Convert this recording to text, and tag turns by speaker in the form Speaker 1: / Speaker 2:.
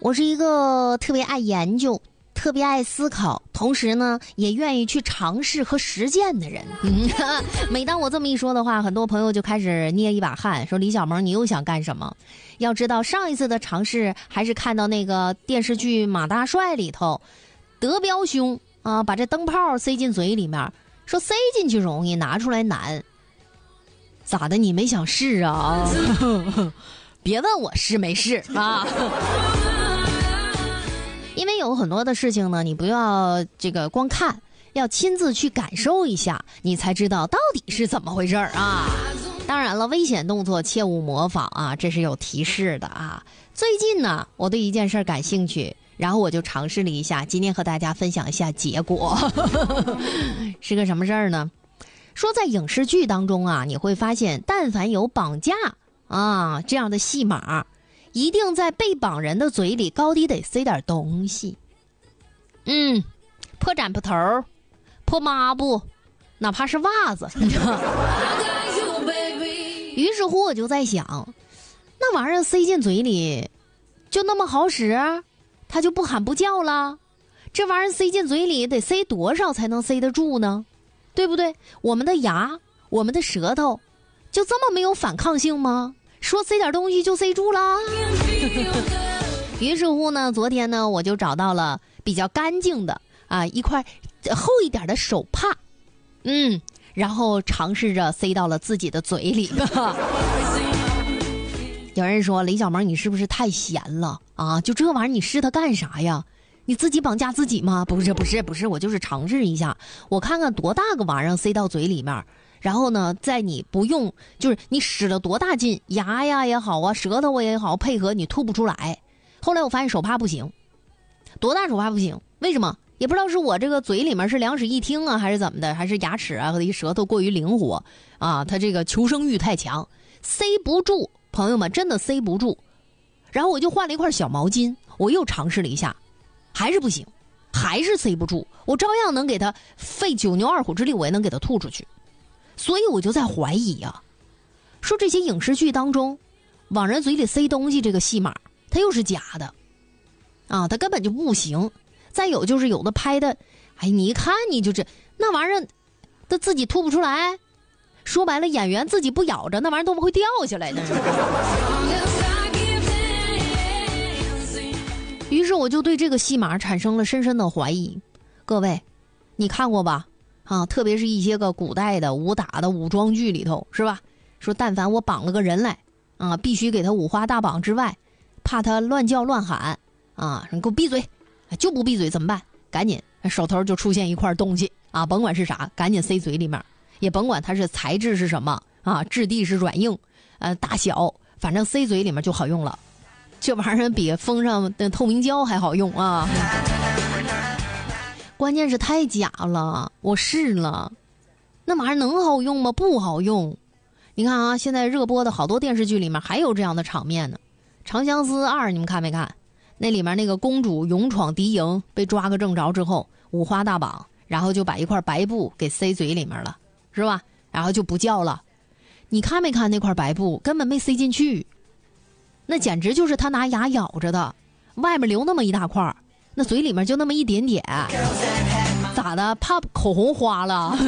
Speaker 1: 我是一个特别爱研究、特别爱思考，同时呢也愿意去尝试和实践的人。每当我这么一说的话，很多朋友就开始捏一把汗，说李小萌你又想干什么？要知道上一次的尝试还是看到那个电视剧《马大帅》里头，德彪兄啊把这灯泡塞进嘴里面，说塞进去容易，拿出来难。咋的？你没想试啊？别问我是没试啊。因为有很多的事情呢，你不要这个光看，要亲自去感受一下，你才知道到底是怎么回事啊。当然了，危险动作切勿模仿啊，这是有提示的啊。最近呢，我对一件事感兴趣，然后我就尝试了一下，今天和大家分享一下结果。是个什么事儿呢？说在影视剧当中啊，你会发现但凡有绑架啊这样的戏码，一定在被绑人的嘴里高低得塞点东西。破枕头、破抹布，哪怕是袜子。于是乎我就在想，那玩意儿塞进嘴里就那么好使，它就不喊不叫了？这玩意儿塞进嘴里得塞多少才能塞得住呢？对不对？我们的牙，我们的舌头就这么没有反抗性吗？说塞点东西就塞住啦。于是乎呢，昨天呢我就找到了比较干净的一块厚一点的手帕，然后尝试着塞到了自己的嘴里。有人说李小萌你是不是太闲了啊？就这玩意儿你试它干啥呀？你自己绑架自己吗？不是，我就是尝试一下，我看看多大个玩意儿塞到嘴里面，然后呢在你不用就是你使了多大劲，牙呀也好啊，舌头也好，配合你吐不出来。后来我发现手帕不行，多大手帕不行？为什么？也不知道是我这个嘴里面是两室一厅啊，还是怎么的，还是牙齿啊和舌头过于灵活啊，它这个求生欲太强，塞不住，朋友们真的塞不住。然后我就换了一块小毛巾，我又尝试了一下，还是不行，还是塞不住，我照样能给它费九牛二虎之力，我也能给它吐出去。所以我就在怀疑说这些影视剧当中往人嘴里塞东西这个戏码，它又是假的啊，它根本就不行。再有就是有的拍的，你一看你就是那玩意儿，他自己吐不出来。说白了，演员自己不咬着，那玩意儿都不会掉下来的。于是我就对这个戏码产生了深深的怀疑。各位，你看过吧？特别是一些个古代的武打的武装剧里头，是吧？说但凡我绑了个人来必须给他五花大绑之外，怕他乱叫乱喊你给我闭嘴。就不闭嘴怎么办？赶紧手头就出现一块东西甭管是啥，赶紧塞嘴里面，也甭管它是材质是什么质地是软硬大小，反正塞嘴里面就好用了。这玩意儿比封上的透明胶还好用啊！关键是太假了，我试了，那玩意儿能好用吗？不好用。你看现在热播的好多电视剧里面还有这样的场面呢。长相思2你们看没看？那里面那个公主勇闯敌营，被抓个正着之后，五花大绑，然后就把一块白布给塞嘴里面了，是吧？然后就不叫了。你看没看那块白布根本没塞进去，那简直就是他拿牙咬着的，外面留那么一大块，那嘴里面就那么一点点，咋的？怕口红花了？